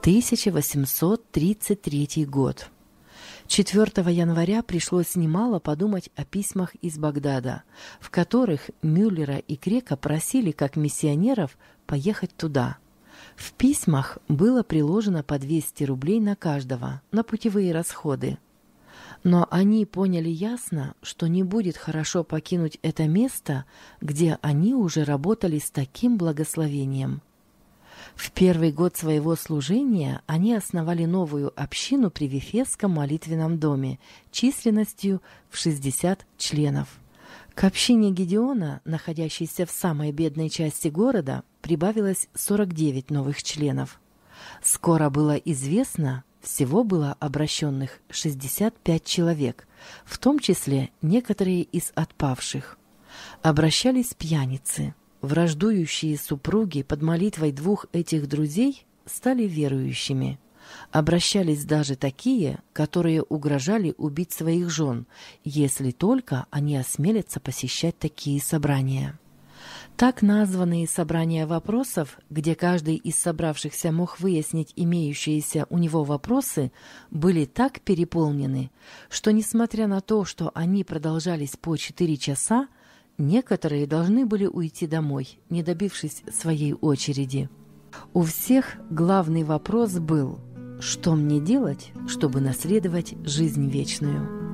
1833 год. 4 января пришлось немало подумать о письмах из Багдада, в которых Мюллера и Крека просили, как миссионеров, поехать туда. В письмах было приложено по 200 рублей на каждого, на путевые расходы. Но они поняли ясно, что не будет хорошо покинуть это место, где они уже работали с таким благословением. В первый год своего служения они основали новую общину при Вифесском молитвенном доме численностью в 60 членов. К общине Гедеона, находящейся в самой бедной части города, прибавилось 49 новых членов. Скоро было известно, всего было обращенных 65 человек, в том числе некоторые из отпавших. Обращались пьяницы. Враждующие супруги под молитвой двух этих друзей стали верующими. Обращались даже такие, которые угрожали убить своих жен, если только они осмелятся посещать такие собрания. Так названные собрания вопросов, где каждый из собравшихся мог выяснить имеющиеся у него вопросы, были так переполнены, что, несмотря на то, что они продолжались по 4 часа, некоторые должны были уйти домой, не добившись своей очереди. У всех главный вопрос был: что мне делать, чтобы наследовать жизнь вечную?